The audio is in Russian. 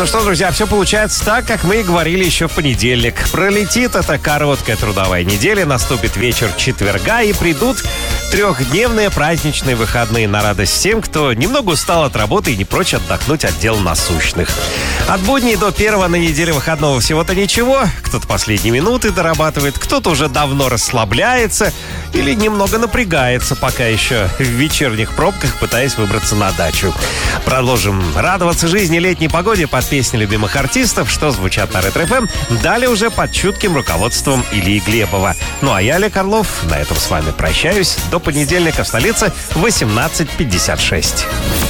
Ну что, друзья, все получается так, как мы и говорили еще в понедельник. Пролетит эта короткая трудовая неделя, наступит вечер четверга и придут трехдневные праздничные выходные на радость всем, кто немного устал от работы и не прочь отдохнуть от дел насущных. От будней до первого на неделе выходного всего-то ничего. Кто-то последние минуты дорабатывает, кто-то уже давно расслабляется или немного напрягается, пока еще в вечерних пробках, пытаясь выбраться на дачу. Продолжим радоваться жизни летней погоде под песни любимых артистов, что звучат на Ретро-ФМ. Далее уже под чутким руководством Ильи Глебова. Ну а я, Олег Орлов, на этом с вами прощаюсь. До понедельника в столице в 18:56.